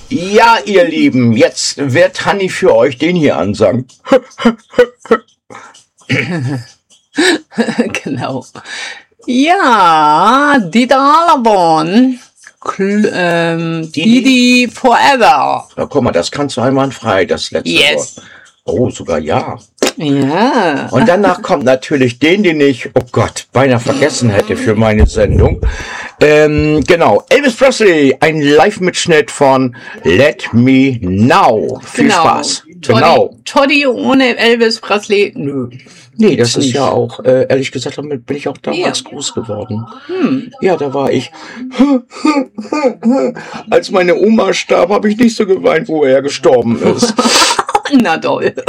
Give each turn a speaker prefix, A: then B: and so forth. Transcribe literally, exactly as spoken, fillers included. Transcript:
A: Ja, ihr Lieben, jetzt wird Hanni für euch den hier ansagen.
B: Genau. Ja, Dieter Alabon. Kl- ähm,
A: Didi?
B: Didi Forever.
A: Na, guck mal, das kannst du einwandfrei, das letzte
B: Yes.
A: Wort. Oh, sogar ja.
B: Ja.
A: Und danach kommt natürlich den, den ich, oh Gott, beinahe vergessen hätte für meine Sendung. Ähm, genau, Elvis Presley, ein Live-Mitschnitt von Let Me Know. Viel
B: Genau.
A: Spaß.
B: Toddy,
A: Genau.
B: Toddy ohne Elvis Presley, nö.
A: Nee, das
B: Gibt's
A: ist
B: nicht.
A: ja auch, äh, ehrlich gesagt, damit bin ich auch damals
B: Ja.
A: groß geworden.
B: Hm.
A: Ja, da war ich. Als meine Oma starb, habe ich nicht so geweint, wo er gestorben ist.
B: Na toll.